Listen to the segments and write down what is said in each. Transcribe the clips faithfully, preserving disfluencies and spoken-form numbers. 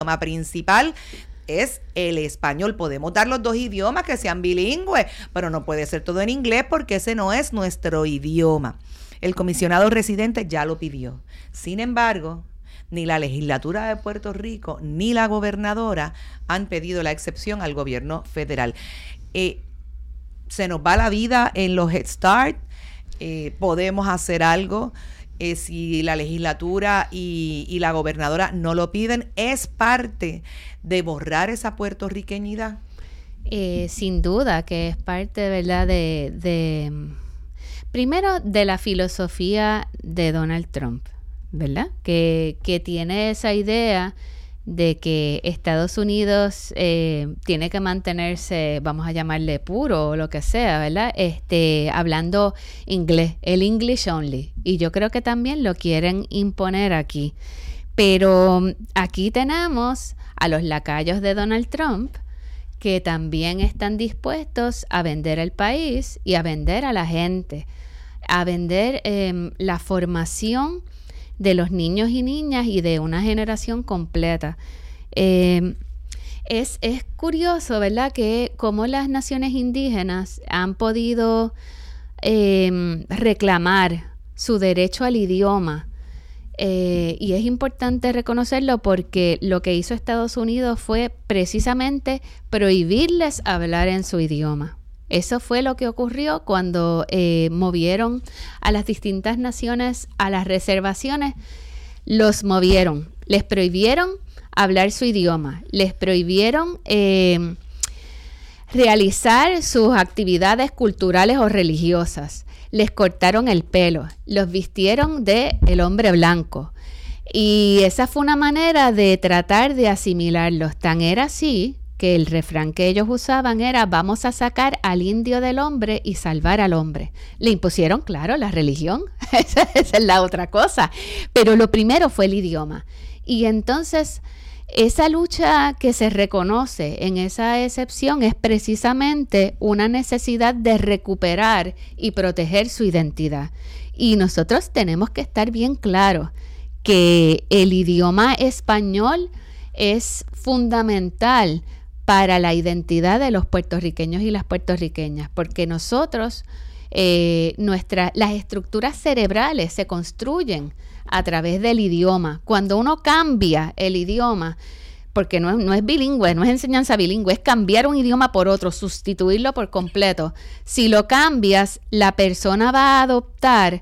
idioma principal es el español. Podemos dar los dos idiomas que sean bilingües, pero no puede ser todo en inglés porque ese no es nuestro idioma. El comisionado residente ya lo pidió. Sin embargo, ni la legislatura de Puerto Rico ni la gobernadora han pedido la excepción al gobierno federal. Eh, se nos va la vida en los Head Start. Eh, podemos hacer algo. Eh, si la legislatura y, y la gobernadora no lo piden, ¿es parte de borrar esa puertorriqueñidad? Eh, sin duda que es parte, ¿verdad?, de, de, primero, de la filosofía de Donald Trump, ¿verdad? Que, que tiene esa idea de que Estados Unidos eh, tiene que mantenerse, vamos a llamarle puro o lo que sea, ¿verdad? Este, hablando inglés, el English only. Y yo creo que también lo quieren imponer aquí. Pero aquí tenemos a los lacayos de Donald Trump que también están dispuestos a vender el país y a vender a la gente, a vender eh, la formación de los niños y niñas y de una generación completa. Eh, es, es curioso, ¿verdad?, que cómo las naciones indígenas han podido eh, reclamar su derecho al idioma. Eh, y es importante reconocerlo porque lo que hizo Estados Unidos fue precisamente prohibirles hablar en su idioma. Eso fue lo que ocurrió cuando eh, movieron a las distintas naciones a las reservaciones. Los movieron, les prohibieron hablar su idioma, les prohibieron eh, realizar sus actividades culturales o religiosas, les cortaron el pelo, los vistieron de el hombre blanco. Y esa fue una manera de tratar de asimilarlos. Tan era así que el refrán que ellos usaban era: vamos a sacar al indio del hombre y salvar al hombre. Le impusieron, claro, la religión, esa, esa es la otra cosa, pero lo primero fue el idioma. Y entonces esa lucha que se reconoce en esa excepción es precisamente una necesidad de recuperar y proteger su identidad. Y nosotros tenemos que estar bien claros que el idioma español es fundamental para la identidad de los puertorriqueños y las puertorriqueñas, porque nosotros, eh, nuestra, las estructuras cerebrales se construyen a través del idioma. Cuando uno cambia el idioma, porque no es, no es bilingüe, no es enseñanza bilingüe, es cambiar un idioma por otro, sustituirlo por completo. Si lo cambias, la persona va a adoptar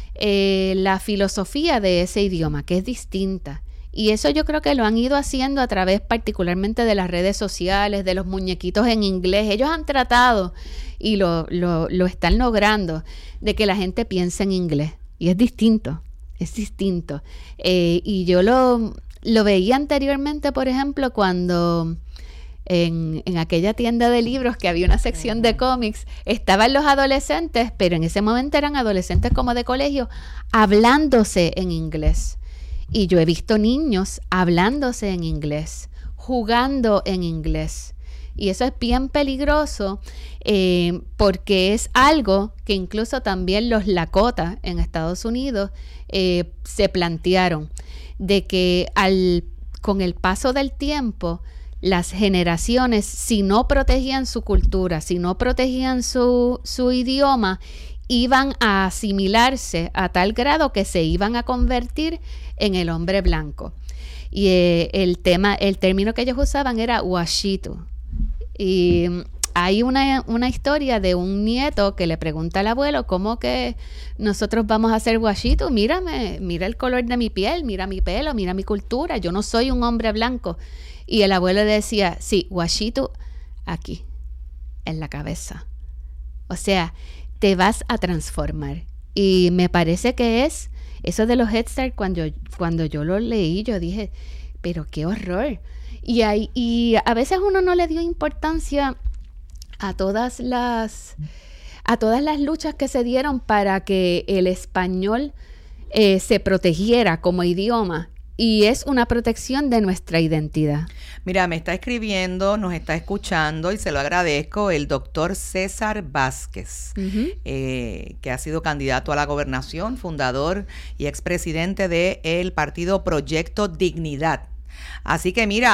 eh, la filosofía de ese idioma, que es distinta. Y eso yo creo que lo han ido haciendo a través particularmente de las redes sociales, de los muñequitos en inglés. Ellos han tratado y lo, lo, lo están logrando de que la gente piense en inglés. Y es distinto, es distinto. Eh, y yo lo, lo veía anteriormente, por ejemplo, cuando en, en aquella tienda de libros que había una sección de cómics, estaban los adolescentes, pero en ese momento eran adolescentes como de colegio, hablándose en inglés. Y yo he visto niños hablándose en inglés, jugando en inglés. Y eso es bien peligroso eh, porque es algo que incluso también los Lakota en Estados Unidos eh, se plantearon, de que al, con el paso del tiempo, las generaciones, si no protegían su cultura, si no protegían su, su idioma, iban a asimilarse a tal grado que se iban a convertir en el hombre blanco. Y eh, el tema, el término que ellos usaban era washito. Y hay una, una historia de un nieto que le pregunta al abuelo: ¿cómo que nosotros vamos a hacer washito? Mírame, mira el color de mi piel, mira mi pelo, mira mi cultura, yo no soy un hombre blanco. Y el abuelo le decía: sí, washito aquí, en la cabeza. O sea, te vas a transformar. Y me parece que es eso de los Head Start. Cuando, cuando yo lo leí, yo dije, pero qué horror. Y, hay, y a veces uno no le dio importancia a todas las a todas las luchas que se dieron para que el español eh, se protegiera como idioma. Y es una protección de nuestra identidad. Mira, me está escribiendo, nos está escuchando y se lo agradezco el doctor César Vázquez, uh-huh. eh, que ha sido candidato a la gobernación, fundador y expresidente del partido Proyecto Dignidad. Así que mira,